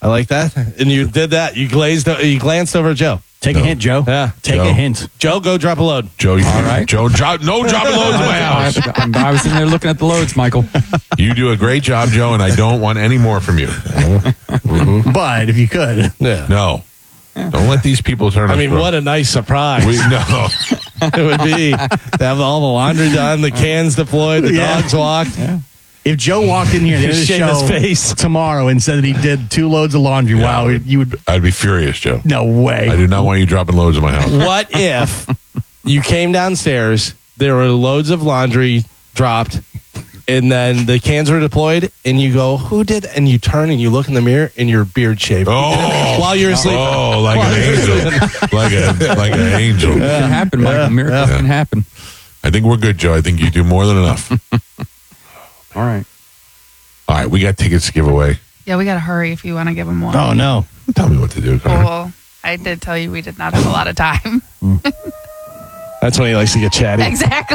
I like that. And you did that. You glanced over at Joe. Take a hint, Joe. Yeah. Take a hint. Joe, go drop a load. Joe, All right. Joe, no dropping loads in my house. I was in there looking at the loads, Michael. You do a great job, Joe, and I don't want any more from you. But if you could. Yeah. No. Don't let these people turn us wrong. what a nice surprise. No. It would be to have all the laundry done, the cans deployed, the dogs walked. Yeah. If Joe walked in here at the end of the Shave his show face. tomorrow and said that he did 2 loads of laundry, wow, you would. I'd be furious, Joe. No way. I do not want you dropping loads in my house. What if you came downstairs, there were loads of laundry dropped, and then the cans were deployed, and you go, who did? And you turn and you look in the mirror, and your beard shaved. Oh. While you're asleep. Oh, like an angel. Like an angel. It can happen, Michael. Miracles can happen. I think we're good, Joe. I think you do more than enough. All right. All right, we got tickets to give away. Yeah, we got to hurry if you want to give them one. Oh, no. Tell me what to do, Connor. Well, I did tell you we did not have a lot of time. That's when he likes to get chatty. Exactly.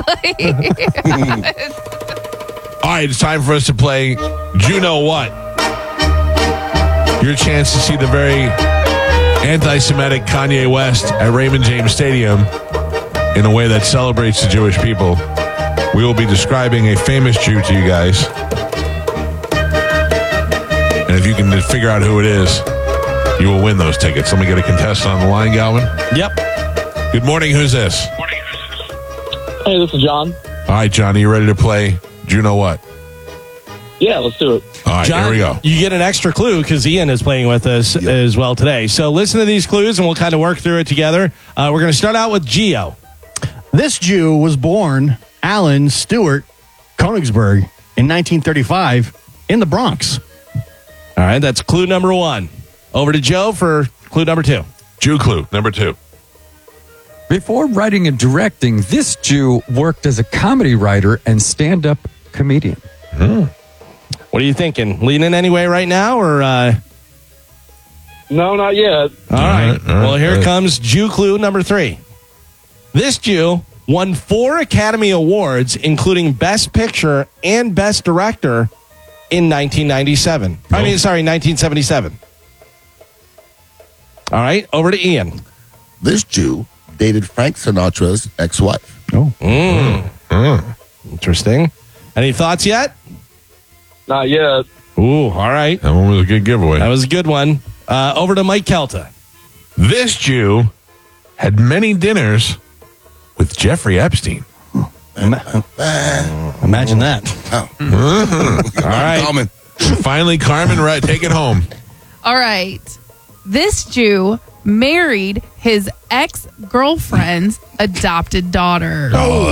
All right, it's time for us to play Do You Know What? Your chance to see the very anti-Semitic Kanye West at Raymond James Stadium in a way that celebrates the Jewish people. We will be describing a famous Jew to you guys. And if you can figure out who it is, you will win those tickets. Let me get a contestant on the line, Galvin. Yep. Good morning. Who's this? Hey, this is John. All right, John, are you ready to play Do You Know What? Yeah, let's do it. All right, John, here we go. You get an extra clue because Ian is playing with us as well today. So listen to these clues, and we'll kind of work through it together. We're going to start out with Gio. This Jew was born Alan Stewart Konigsberg in 1935 in the Bronx. All right, that's clue number 1. Over to Joe for clue number 2. Jew clue, number 2. Before writing and directing, this Jew worked as a comedy writer and stand-up comedian. What are you thinking? Leaning any way right now, or? No, not yet. All right. Well, here all right. comes Jew clue number 3. This Jew won 4 Academy Awards, including Best Picture and Best Director in 1997. 1977. All right, over to Ian. This Jew dated Frank Sinatra's ex-wife. Interesting. Any thoughts yet? Not yet. Ooh, all right. That one was a good giveaway. That was a good one. Over to Mike Kelta. This Jew had many dinners with Jeffrey Epstein. Imagine that. All right. Common. Finally, Carmen, right, take it home. All right. This Jew married his ex-girlfriend's adopted daughter.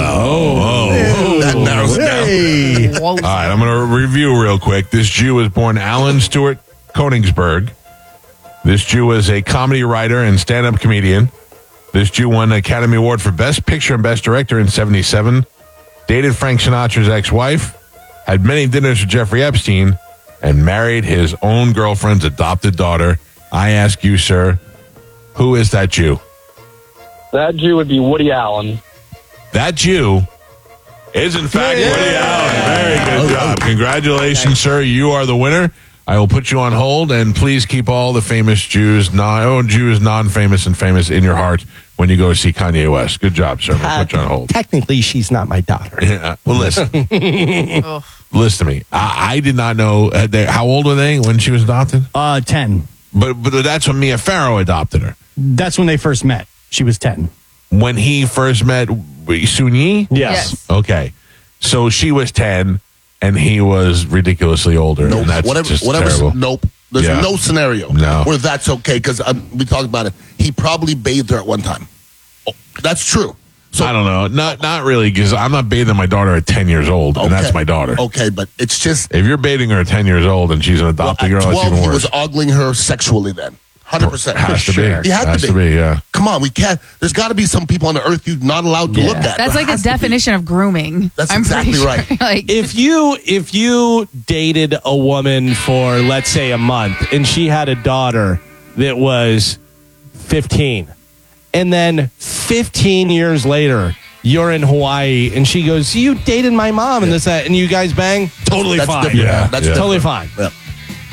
That narrows it down. Hey. All right, I'm going to review real quick. This Jew was born Alan Stewart Konigsberg. This Jew was a comedy writer and stand-up comedian. This Jew won an Academy Award for Best Picture and Best Director in 1977. Dated Frank Sinatra's ex-wife. Had many dinners with Jeffrey Epstein. And married his own girlfriend's adopted daughter. I ask you, sir, who is that Jew? That Jew would be Woody Allen. That Jew is, in fact, Woody Allen. Very good job. Congratulations, sir. You are the winner. I will put you on hold, and please keep all the famous Jews, non-famous, and famous in your heart when you go see Kanye West. Good job, sir. I'll put you on hold. Technically, she's not my daughter. Yeah. Well, listen. Listen to me. I did not know. How old were they when she was adopted? 10. But that's when Mia Farrow adopted her. That's when they first met. She was 10. When he first met Sun Yi? Yes. Okay. So she was 10, and he was ridiculously older. Nope. And that's just terrible. Nope. There's Yeah. no scenario where that's okay, because we talked about it. He probably bathed her at one time. Oh, that's true. So I don't know. Not really, because I'm not bathing my daughter at 10 years old, and that's my daughter. Okay, but it's just... If you're bathing her at 10 years old and she's an adopted girl, at that's 12, even he worse. was ogling her sexually then. 100%. Has to be. He had Has to be. yeah. Come on, we can't... There's got to be some people on the earth you're not allowed to look at. That's There like the has to be. definition of grooming. That's I'm pretty exactly sure. Like, If you dated a woman for, let's say, a month, and she had a daughter that was 15, and then 15 years later, you're in Hawaii, and she goes, "You dated my mom," and this, that, and you guys bang, totally That's fine. different. Yeah. That's Yeah. Totally different. fine. Yeah.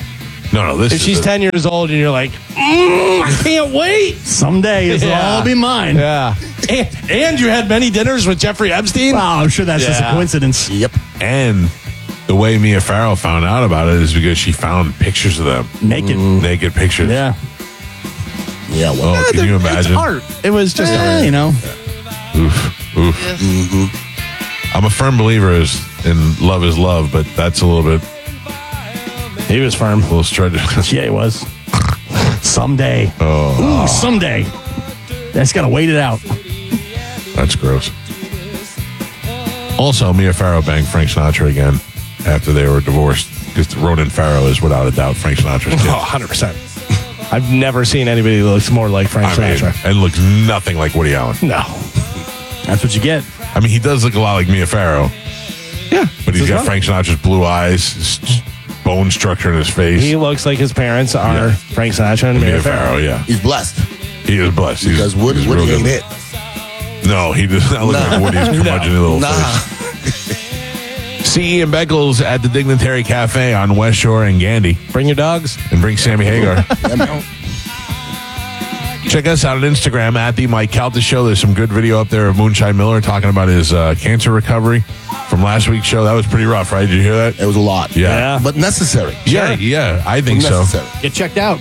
No, this If is she's a- 10 years old and you're like, I can't wait. Someday it'll Yeah. all be mine. Yeah. And you had many dinners with Jeffrey Epstein? Wow, I'm sure that's just a Yeah. coincidence. Yep. And the way Mia Farrow found out about it is because she found pictures of them. Naked. Naked pictures. Yeah. Yeah. Well, Oh, can you imagine? It's art. It was just art. You know. Oof. Oof. I'm a firm believer in love is love, but that's a little bit, He was firm. a little stretch. Yeah, it was. Someday. Oh, Ooh, someday. That's got to wait it out. that's gross. Also, Mia Farrow banged Frank Sinatra again after they were divorced because Ronan Farrow is without a doubt Frank Sinatra's kid. Oh, 100%. I've never seen anybody who looks more like Frank I mean, Sinatra. and looks nothing like Woody Allen. No. That's what you get. I mean, he does look a lot like Mia Farrow, Yeah. but he's This is got wrong. Frank Sinatra's blue eyes, his bone structure in his face. He looks like his parents are Yeah. Frank Sinatra and Mia Mia Farrow, Farrow. yeah. he's blessed He is blessed. He's- because Woody he's real ain't good. it. No, he does not look like Woody's curmudgeon little Nah. face. CE and Beckles at the Dignitary Cafe on West Shore and Gandy. Bring your dogs. And bring Sammy Hagar. Yeah, man. Check us out on Instagram at the Mike Calta Show. There's some good video up there of Moonshine Miller talking about his cancer recovery from last week's show. That was pretty rough, right? Did you hear that? It was a lot. Yeah. But necessary. Yeah, I think so. Necessary. Get checked out.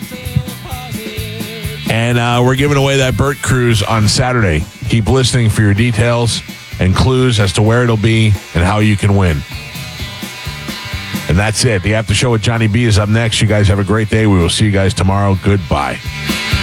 And we're giving away that Burt cruise on Saturday. Keep listening for your details and clues as to where it'll be and how you can win. And that's it. The After Show with Johnny B is up next. You guys have a great day. We will see you guys tomorrow. Goodbye.